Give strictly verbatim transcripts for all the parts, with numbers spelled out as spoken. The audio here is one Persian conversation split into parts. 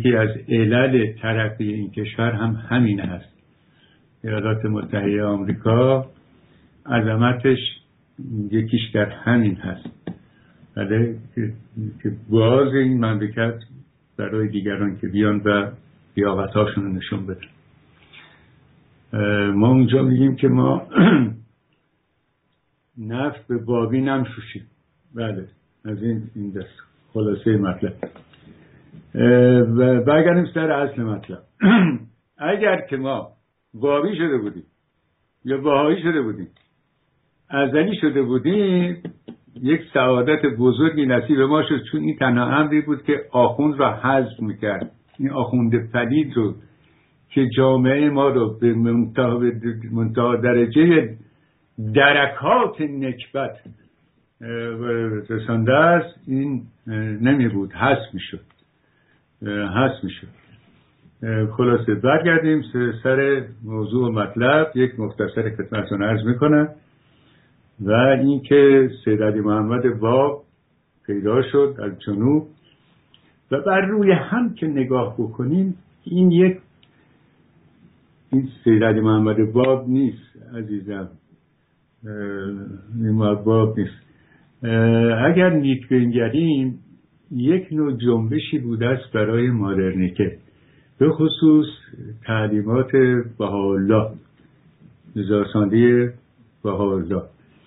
یکی از علل ترقی این کشور هم همین هست. ایالات متحده آمریکا عظمتش یکیش در همین هست، بله، که باز این مملکت برای دیگران که بیان و لیاقت‌هاشون رو نشون بدن. ما اونجا میگیم که ما نفت به بابی نمی‌فروشیم. بله، از این این دست خلاصه مطلب. و برگردیم سر اصل مطلب. اگر که ما بابی شده بودیم یا بهایی شده بودیم، ازلی شده بودیم، یک سعادت بزرگی نصیب ما شد، چون این تنها امری بود که آخوند را حذف میکرد. این آخوند پلید رو که جامعه ما رو به منتها درجه درکات نکبت رسانده است، این نمی بود، حذف میشد حذف میشد. خلاصه برگردیم سر موضوع و مطلب. یک مختصر خدمتتون عرض میکنم و این که سید علی محمد باب پیدا شد از جنوب و بر روی هم که نگاه بکنیم، این یک این سید علی محمد باب نیست عزیزم، این باب نیست. اگر نیک بنگریم یک نوع جنبشی بوده است برای مدرنیته، به خصوص تعلیمات بهاءالله، نزارساندی بهاءالله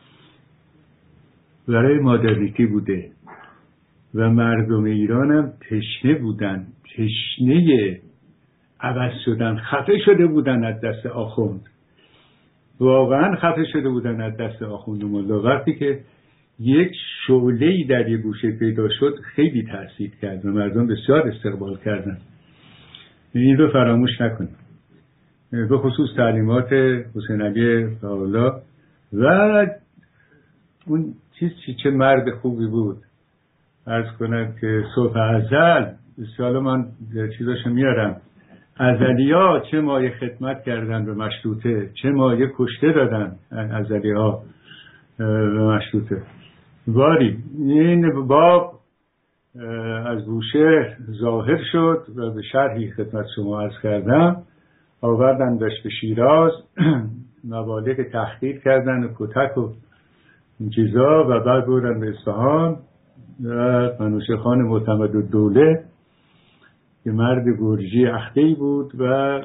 برای مدرنیته بوده و مردم ایران هم تشنه بودن، تشنه عوض شدن، خفه شده بودن از دست آخوند، واقعا خفه شده بودن از دست آخوند مولا. وقتی که یک شعله‌ای در یک گوشه پیدا شد خیلی تأثیر کرد و مردم بسیار استقبال کردن. این رو فراموش نکنیم، به خصوص تعلیمات حسین علی بهاءالله. و اون چیز چه مرد خوبی بود، عرض کنم که صبح ازل، بسیار من چیزاشو میارم، ازلیا چه مایه خدمت کردن به مشروطه، چه مایه کشته دادن ازلیا به مشروطه. باری این باب از بوشهر ظاهر شد و به شرحی خدمت شما عرض کردم، آوردن داشت به شیراز، مبالغ تحقیق کردن و کتک و این چیزا و بعد بردن به اصفهان و منوچهر خان معتمدالدوله که مرد گرجی اخته‌ای بود و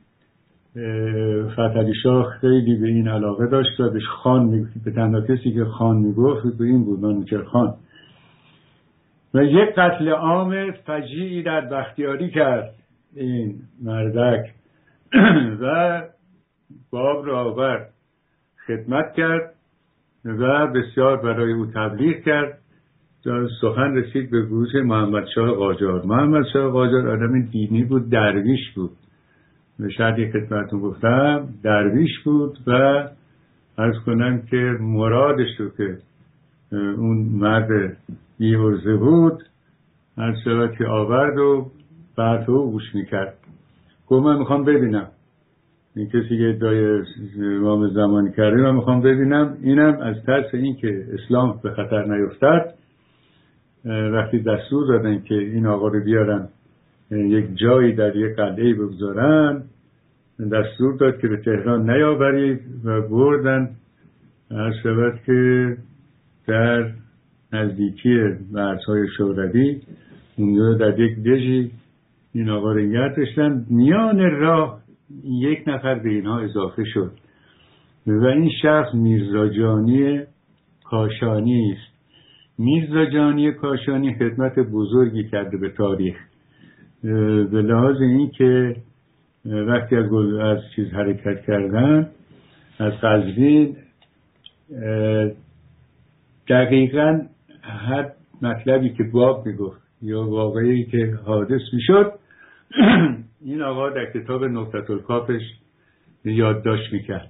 فتحعلی شاه خیلی به این علاقه داشت و بهش خان میگفت، به تنها کسی که خان میگفت به این بود، منوچهر خان. و یک قتل عام فجیعی در بختیاری کرد این مردک و باب را آورد خدمت کرد و بسیار برای او تبلیغ کرد. سخن رسید به گوش محمد شاه قاجار. محمد شاه قاجار آدم دینی بود، درویش بود، به شرطی خدمتون گفتم درویش بود و عرض کنم که مرادش رو که اون مرد بی‌عرضه بود هر شبت که آورد و بعد او گوش میکرد. گفت من میخوام ببینم این کسی که ادعای امام زمانی کرده، من میخوام ببینم. اینم از ترس این که اسلام به خطر نیفتد، وقتی دستور دادن که این آقا رو بیارن یک جایی در یک قلعه بگذارن، دستور داد که به تهران نیاورید و بردن هر شبت که در نزدیکی مرزهای شوروی اونجا در یک دژی این آقا رو نگه داشتن. میان راه یک نفر به اینها اضافه شد و این شخص میرزا جانی کاشانی است. میرزا جانی کاشانی خدمت بزرگی کرده به تاریخ، به لحاظ این که وقتی از از چیز حرکت کردن از قزوین، دقیقاً هر مطلبی که باب میگفت یا واقعی که حادث میشد این آقا در کتاب نکتة الکافش یادداشت میکرد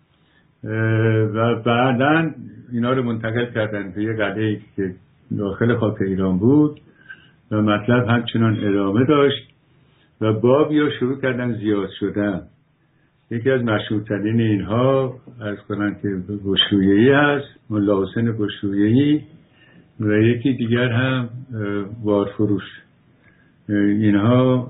و بعداً اینا رو منتقل کردن به یه قلعه‌ای که داخل خاک ایران بود و مطلب همچنان ادامه داشت و باب یا شروع کردن زیاد شدن. یکی از مشهورترین اینها عرض کنن که بشرویه‌ای هست، ملا حسین بشرویه‌ای، و یکی دیگر هم وارفروش. اینها